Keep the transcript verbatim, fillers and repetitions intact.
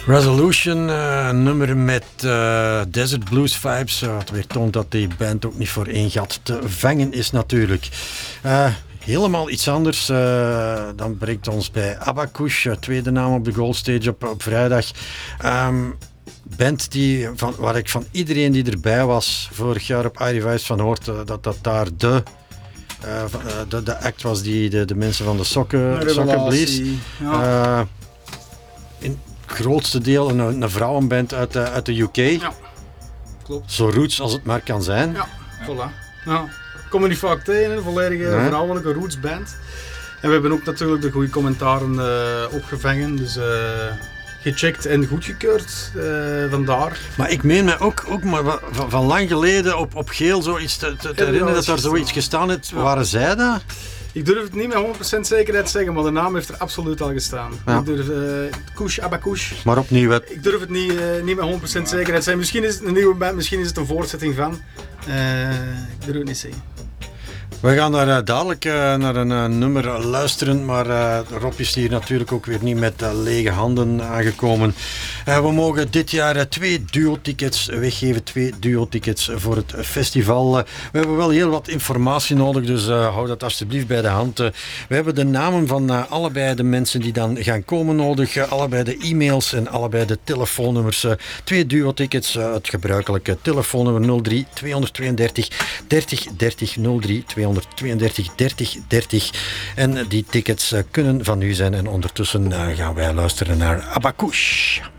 Resolution, uh, een nummer met uh, Desert Blues vibes. Uh, het weer toont dat die band ook niet voor één gat te vangen is natuurlijk. Uh, helemaal iets anders. Uh, dan brengt ons bij Abakush, uh, tweede naam op de Gold Stage op, op vrijdag. Um, band die, van, waar ik van iedereen die erbij was vorig jaar op iRevice van hoorde, dat dat daar de... Uh, de, de act was die de, de mensen van de sokken, sokken blies. Ja. Uh, in het grootste deel een, een vrouwenband uit de, uit de U K. Ja, klopt. Zo roots als het maar kan zijn. Ja, voilà. Ja. Komen niet vaak tegen, een volledige ja. vrouwelijke rootsband. En we hebben ook natuurlijk de goede commentaren uh, opgevangen. Dus uh, gecheckt en goedgekeurd, uh, vandaar. Maar ik meen me ook, ook maar van, van lang geleden op, op Geel zoiets te, te, te herinneren dat daar zoiets gestaan heeft. Ja. Waren zij dat? Ik durf het niet met honderd procent zekerheid te zeggen, maar de naam heeft er absoluut al gestaan. Ja. Ik durf, uh, Kush, Abakush. Maar opnieuw... Het... Ik durf het niet, uh, niet met honderd procent zekerheid te zeggen. Misschien is het een nieuwe band, misschien is het een voortzetting van. Uh, ik durf het niet zeggen. We gaan daar uh, dadelijk uh, naar een uh, nummer luisteren, maar uh, Rob is hier natuurlijk ook weer niet met uh, lege handen aangekomen. Uh, we mogen dit jaar uh, twee duo-tickets weggeven, twee duo-tickets voor het festival. Uh, we hebben wel heel wat informatie nodig, dus uh, hou dat alsjeblieft bij de hand. Uh, we hebben de namen van uh, allebei de mensen die dan gaan komen nodig, uh, allebei de e-mails en allebei de telefoonnummers. Uh, twee duo-tickets, uh, het gebruikelijke telefoonnummer nul drie tweehonderdtweeëndertig dertig dertig nul drie tweehonderdtweeëndertig dertig dertig. En die tickets uh, kunnen van u zijn en ondertussen uh, gaan wij luisteren naar Abakush.